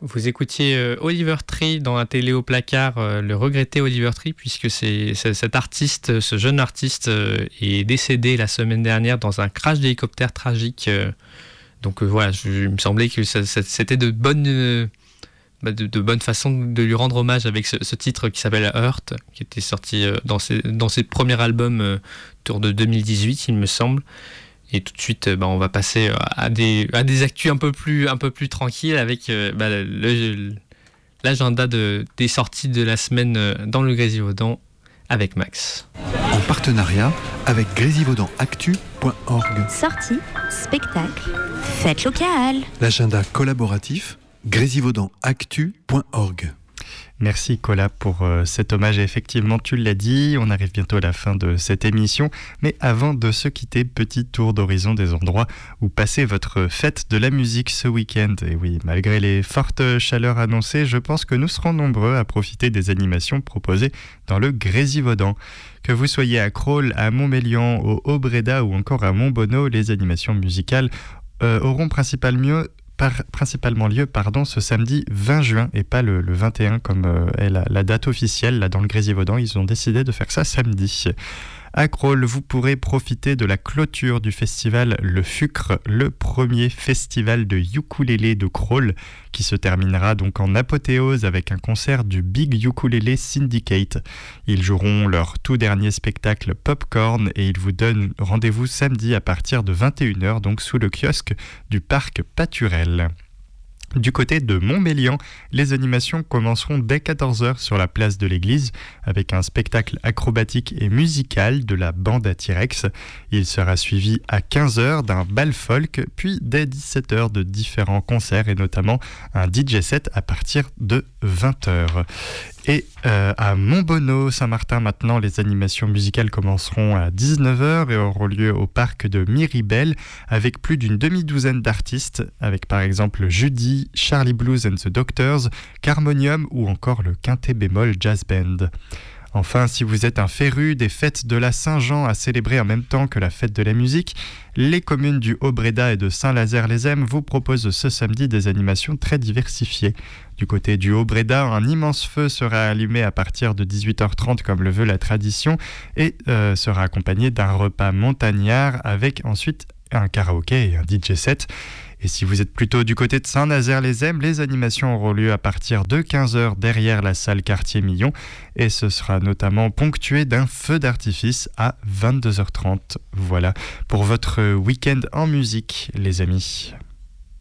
Vous écoutiez Oliver Tree dans un télé au placard, le regretté Oliver Tree, puisque cet artiste, ce jeune artiste, est décédé la semaine dernière dans un crash d'hélicoptère tragique. Donc voilà, il me semblait que c'était de bonne façon de lui rendre hommage avec ce titre qui s'appelle Hurt, qui était sorti dans ses premiers albums autour de 2018, il me semble. Et tout de suite, on va passer à des actus un peu plus tranquilles avec l'agenda des sorties de la semaine dans le Grésivaudan avec Max. En partenariat avec grésivaudanactu.org. Sorties, spectacles, fêtes locales. L'agenda collaboratif grésivaudanactu.org. Merci Cola pour cet hommage. Et effectivement, tu l'as dit, on arrive bientôt à la fin de cette émission. Mais avant de se quitter, petit tour d'horizon des endroits où passer votre fête de la musique ce week-end. Et oui, malgré les fortes chaleurs annoncées, je pense que nous serons nombreux à profiter des animations proposées dans le Grésivaudan. Que vous soyez à Crolles, à Montmélian, au Haut-Bréda ou encore à Montbonneau, les animations musicales auront principalement lieu ce samedi 20 juin et pas le 21 comme est la date officielle. Là, dans le Grésivaudan, ils ont décidé de faire ça samedi. À Crolles, vous pourrez profiter de la clôture du festival Le Fucre, le premier festival de ukulélé de Crolles, qui se terminera donc en apothéose avec un concert du Big Ukulele Syndicate. Ils joueront leur tout dernier spectacle Popcorn et ils vous donnent rendez-vous samedi à partir de 21h, donc sous le kiosque du parc Paturel. Du côté de Montmélian, les animations commenceront dès 14h sur la place de l'église avec un spectacle acrobatique et musical de la bande à T-Rex. Il sera suivi à 15h d'un bal folk, puis dès 17h de différents concerts et notamment un DJ set à partir de 20h. Et à Montbonneau, Saint-Martin, maintenant, les animations musicales commenceront à 19h et auront lieu au parc de Miribel avec plus d'une demi-douzaine d'artistes, avec par exemple Judy, Charlie Blues and the Doctors, Carmonium ou encore le Quintet bémol Jazz Band. Enfin, si vous êtes un féru des fêtes de la Saint-Jean à célébrer en même temps que la fête de la musique, les communes du Haut-Bréda et de Saint-Lazare-les-Ems vous proposent ce samedi des animations très diversifiées. Du côté du Haut-Bréda, un immense feu sera allumé à partir de 18h30 comme le veut la tradition et sera accompagné d'un repas montagnard avec ensuite un karaoké et un DJ set. Et si vous êtes plutôt du côté de Saint-Nazaire-les-Ems, les animations auront lieu à partir de 15h derrière la salle Cartier-Millon et ce sera notamment ponctué d'un feu d'artifice à 22h30. Voilà pour votre week-end en musique, les amis.